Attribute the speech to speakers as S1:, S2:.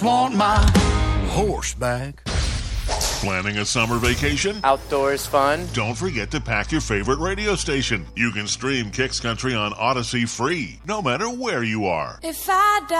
S1: Want my horse back.
S2: Planning a summer vacation?
S3: Outdoors fun?
S2: Don't forget to pack your favorite radio station. You can stream Kicks Country on Odyssey free, no matter where you are.
S4: If I die